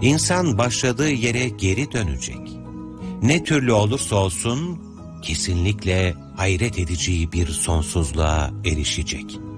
İnsan başladığı yere geri dönecek. Ne türlü olursa olsun kesinlikle hayret edici bir sonsuzluğa erişecek.